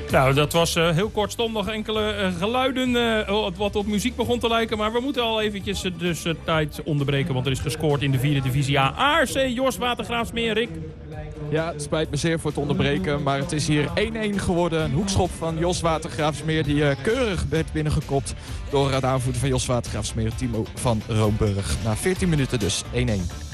Nou, dat was heel kortstondig enkele geluiden wat op muziek begon te lijken. Maar we moeten al eventjes de tijd onderbreken, want er is gescoord in de 4e divisie A. ARC, Jos Watergraafsmeer, Rick. Ja, het spijt me zeer voor het onderbreken, maar het is hier 1-1 geworden. Een hoekschop van Jos Watergraafsmeer die keurig werd binnengekopt door de aanvoerder van Jos Watergraafsmeer, Timo van Roomburg. Na 14 minuten dus 1-1.